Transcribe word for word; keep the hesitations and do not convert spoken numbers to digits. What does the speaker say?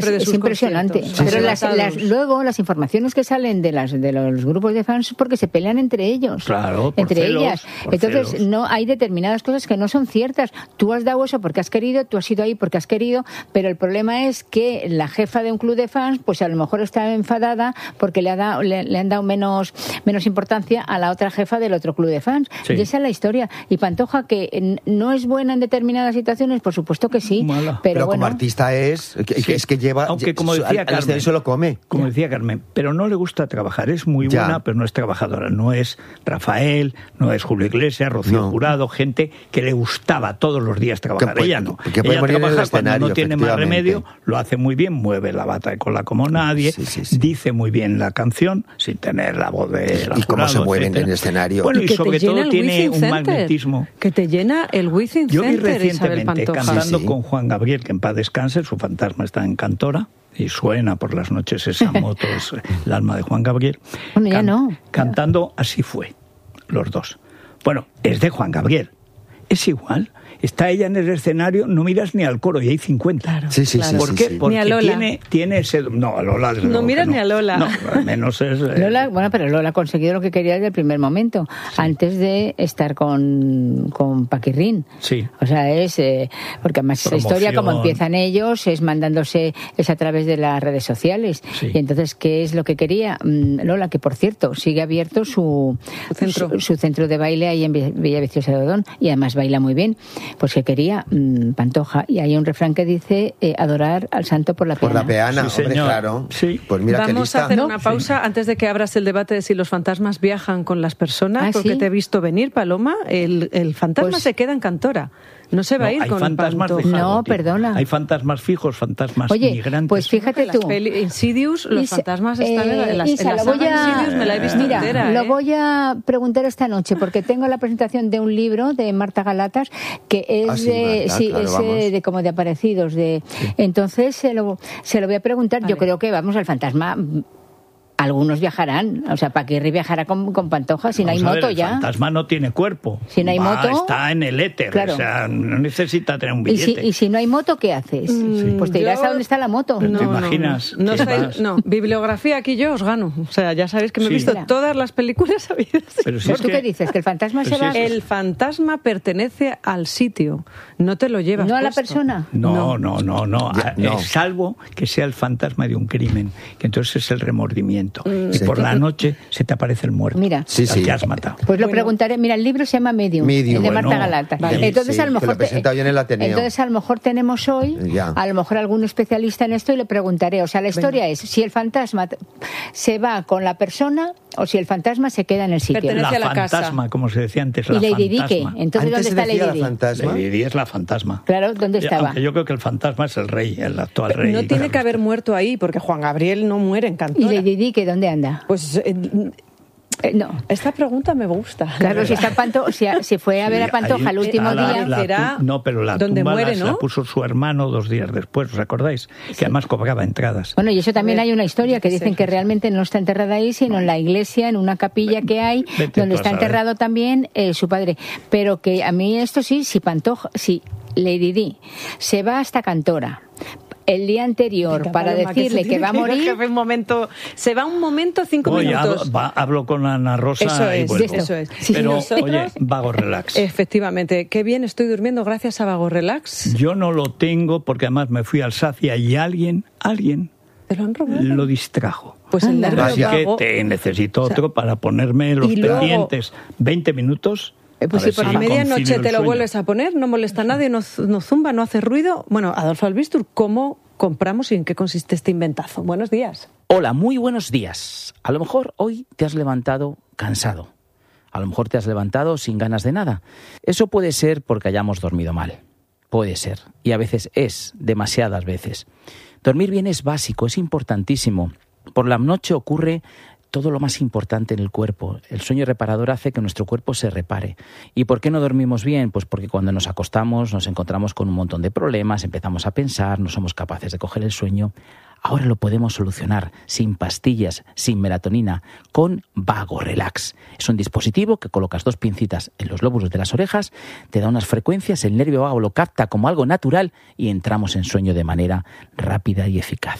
es impresionante. Sí, pero sí, las, las, luego las informaciones que salen de las de los grupos de fans porque se pelean entre ellos, claro, entre celos, ellas. Entonces celos. No hay determinadas cosas que no son ciertas. Tú has dado eso porque has querido, tú has ido ahí porque has querido, pero el problema es que la jefa de un club de fans, pues a lo mejor está enfadada porque le, ha dado, le, le han dado menos menos importancia a la otra jefa del otro club de fans. Sí. Y esa es la historia. Y Pantoja, que no es buena en determinadas situaciones, por supuesto que sí. Mala. Pero, pero bueno, como artista es, que, sí. es que lleva, aunque como decía Carmen, eso lo come. Como decía Carmen, pero no le gusta trabajar. Es muy buena, ya. pero no es trabajadora. No es Rafael, no es Julio Iglesias, Rocío no. Jurado, gente que le gustaba todos los días trabajar. Que, Ella no. Que Ella trabaja cuando no tiene más remedio, lo hace muy bien, mueve la bata de cola como nadie, sí, sí, sí. dice muy bien la canción sin tener la voz de la y cómo se mueven en el escenario. Bueno, y, y sobre todo tiene un magnetismo. Que te llena el Wizzing Yo vi Center, recientemente cantando sí, sí. con Juan Gabriel, que en paz descanse, su fantasma está en Cantora y suena por las noches esa moto, es el alma de Juan Gabriel. Bueno, ya Can- no. Cantando Así fue, los dos. Bueno, es de Juan Gabriel. Es igual. Está ella en el escenario, no miras ni al coro y hay cincuenta. Claro, sí, sí, claro. ¿Por qué? Sí. Porque ni a Lola. Tiene, tiene ese... No, a Lola... No miras no. ni a Lola. No, al menos es... Eh... Lola, bueno, pero Lola ha conseguido lo que quería desde el primer momento, sí. antes de estar con, con Paquirrín. Sí. O sea, es... Eh, porque además esa historia, como empiezan ellos, es mandándose, es a través de las redes sociales. Sí. Y entonces, ¿qué es lo que quería? Lola, que por cierto, sigue abierto su, su, centro. su, su centro de baile ahí en Villaviciosa de Odón, y además baila muy bien. Pues que quería Pantoja, y hay un refrán que dice eh, adorar al santo por la peana. Por la peana, sí, hombre, señor. claro. Sí. Pues mira Vamos qué lista. a hacer ¿No? una pausa sí. antes de que abras el debate de si los fantasmas viajan con las personas, ¿Ah, porque sí? te he visto venir, Paloma. El, el fantasma pues... se queda en Cantora. No se va no, a ir hay con fantasmas Pantoja. de No, perdona. Hay fantasmas fijos, fantasmas Oye, migrantes. pues fíjate tú. Peli- Insidious, los Isa, fantasmas están eh, en la, Isa, en la lo saga voy a, Insidious, me la he visto mira, entera. lo ¿eh? voy a preguntar esta noche porque tengo la presentación de un libro de Marta Galatas que es ah, sí, de, Marta, sí, claro, es vamos. de como de aparecidos. De, sí. Entonces se lo, se lo voy a preguntar. Vale. Yo creo que vamos al fantasma. Algunos viajarán, o sea, Paquirri viajará con, con Pantoja, si no hay Vamos a ver, moto el ya. El fantasma no tiene cuerpo. Si no hay Va, moto... Está en el éter, claro. o sea, no necesita tener un ¿Y si, billete. ¿Y si no hay moto, qué haces? Sí. Pues te irás Yo... a donde está la moto. ¿Te No, imaginas? No, no, que sabéis, vas? no, bibliografía aquí yo os gano. O sea, ya sabéis que me he Sí. visto Mira. todas las películas habidas. Pero si ¿Pues es tú que... qué dices? ¿Que el fantasma Pero se si va? es- El fantasma pertenece al sitio, no te lo llevas ¿No a la puesto. persona? No, no, no, no. Ya, Ah, no. eh, salvo que sea el fantasma de un crimen, que entonces es el remordimiento. Mm. Y Sí. por la noche se te aparece el muerto. Mira. Sí, al sí. que has matado. Pues lo Bueno. preguntaré. Mira, el libro se llama Medium, Medium. el de Bueno, Marta Galata. vale. Entonces Sí, a lo que mejor lo presenta hoy en el Ateneo. Entonces a lo mejor tenemos hoy Ya. a lo mejor algún especialista en esto y le preguntaré. O sea, la historia Venga. es si el fantasma t- se va con la persona o si el fantasma se queda en el sitio. Pertenece La a la casa. fantasma, como se decía antes, Y la Lady Di, ¿qué? fantasma. Entonces, Antes ¿dónde se está decía Lady la Di? fantasma. Lady Di es la fantasma. Claro, ¿dónde Y estaba? Aunque yo creo que el fantasma es el rey, el actual rey. No tiene que haber muerto ahí, porque Juan Gabriel no muere en ¿Y Cantora. Lady Di, que dónde anda? Pues eh, Eh, no. esta pregunta me gusta. Claro, si, está en Panto, si, a- si fue a ver a Pantoja Ahí- el último a la- día... la será tu- no, pero la donde tumba muere, la, ¿no? la puso su hermano dos días después, ¿os acordáis? Que además cobraba entradas. Bueno, y eso también A ver, hay una historia que dicen sí. que realmente no está enterrada ahí, sino en la iglesia, en una capilla que hay, Vete donde tú a está saber. enterrado también eh, su padre. Pero que a mí esto sí, si Pantoja, si Lady Di se va hasta Cantora el día anterior Venga, para Paloma, decirle se que va a tiene morir... jefe un momento, se va un momento, cinco Oye, minutos. hablo, va- hablo con Ana Rosa Eso y es, vuelvo. eso es. Sí, Pero, nosotros- oye, vago relax. Efectivamente, qué bien estoy durmiendo gracias a Vago Relax. Yo no lo tengo porque además me fui al Sacia y alguien, alguien ¿Te lo han robado? lo distrajo. Pues el Anda. nervio Así que vago. te necesito O sea, otro para ponerme los y luego- pendientes veinte minutos. Eh, Pues a si ver por si la medianoche concilio el te lo sueño. vuelves a poner, no molesta a nadie, no, z- no zumba, no hace ruido. Bueno, Adolfo Albistur, ¿cómo compramos y en qué consiste este inventazo? Buenos días. Hola, muy buenos días. A lo mejor hoy te has levantado cansado. A lo mejor te has levantado sin ganas de nada. Eso puede ser porque hayamos dormido mal. Puede ser. Y a veces es, demasiadas veces. Dormir bien es básico, es importantísimo. Por la noche ocurre todo lo más importante en el cuerpo. El sueño reparador hace que nuestro cuerpo se repare. ¿Y por qué no dormimos bien? Pues porque cuando nos acostamos nos encontramos con un montón de problemas, empezamos a pensar, no somos capaces de coger el sueño. Ahora lo podemos solucionar sin pastillas, sin melatonina, con Vago Relax. Es un dispositivo que colocas dos pincitas en los lóbulos de las orejas, te da unas frecuencias, el nervio vago lo capta como algo natural y entramos en sueño de manera rápida y eficaz.